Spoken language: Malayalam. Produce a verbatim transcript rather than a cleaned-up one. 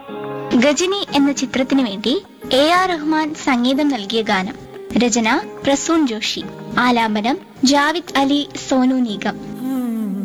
ഗജനി എന്ന ചിത്രത്തിനു വേണ്ടി എ ആർ റഹ്മാൻ സംഗീതം നൽകിയ ഗാനം. രചന പ്രസൂൺ ജോഷി. ആലാപനം ജാവിദ് അലി, സോനു നിഗം.